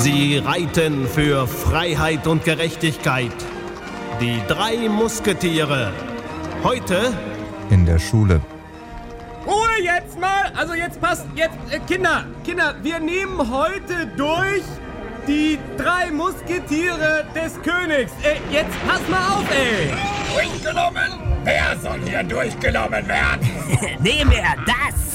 Sie reiten für Freiheit und Gerechtigkeit. Die 3 Musketiere. Heute in der Schule. Ruhe jetzt mal! Also jetzt passt, Kinder, wir nehmen heute durch die 3 Musketiere des Königs. Jetzt pass mal auf, ey! Durchgenommen? Wer soll hier durchgenommen werden? Nehmen wir das!